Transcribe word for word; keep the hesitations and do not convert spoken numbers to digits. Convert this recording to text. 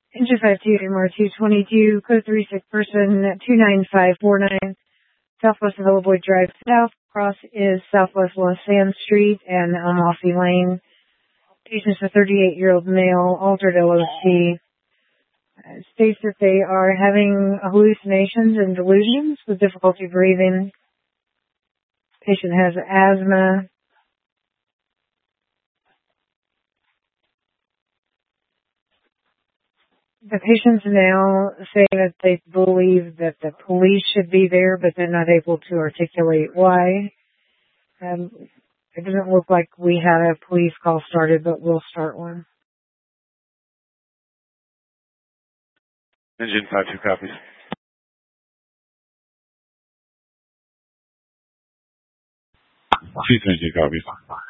Engine five two, M R two twenty-two, code three six person, two nine five four nine, Southwest of Illinois Drive South. Cross is Southwest Los Sands Street and Amalfi Lane. Patient's a thirty-eight-year-old male, altered L O C. Uh, states that they are having hallucinations and delusions with difficulty breathing. Patient has asthma. The patients now say that they believe that the police should be there, but they're not able to articulate why. Um, it doesn't look like we had a police call started, but we'll start one. Engine five two copies. two twenty-two copies.